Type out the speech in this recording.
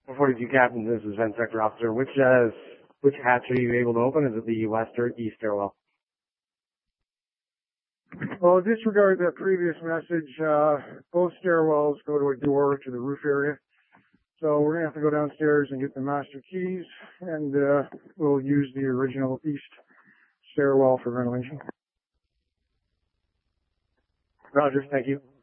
42 Captain, this is Vent Sector Officer. Which hatch are you able to open? Is it the west or east stairwell? Well, disregard that previous message. Both stairwells go to a door to the roof area. So we're going to have to go downstairs and get the master keys, and we'll use the original east stairwell for ventilation. Roger, thank you.